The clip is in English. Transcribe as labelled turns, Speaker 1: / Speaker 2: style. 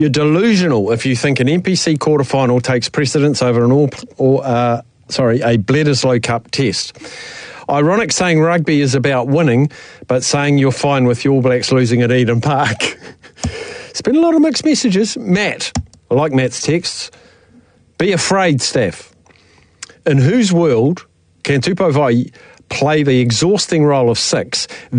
Speaker 1: You're delusional if you think an NPC quarterfinal takes precedence over a Bledisloe Cup test. Ironic saying rugby is about winning, but saying you're fine with the All Blacks losing at Eden Park. It's been a lot of mixed messages. Matt, I like Matt's texts. Be afraid, Steph. In whose world can Tupou Vaa'i play the exhausting role of 6,